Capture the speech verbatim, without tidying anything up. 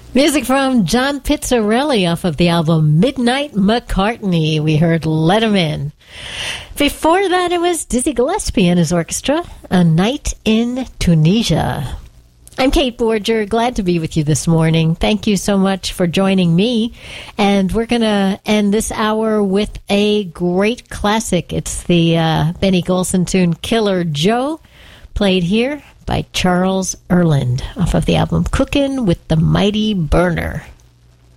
Music from John Pizzarelli off of the album Midnight McCartney. We heard Let 'Em In. Before that, it was Dizzy Gillespie and his orchestra, A Night in Tunisia. I'm Kate Borger, glad to be with you this morning. Thank you so much for joining me. And we're going to end this hour with a great classic. It's the uh, Benny Golson tune Killer Joe, played here by Charles Earland off of the album Cookin' with the Mighty Burner.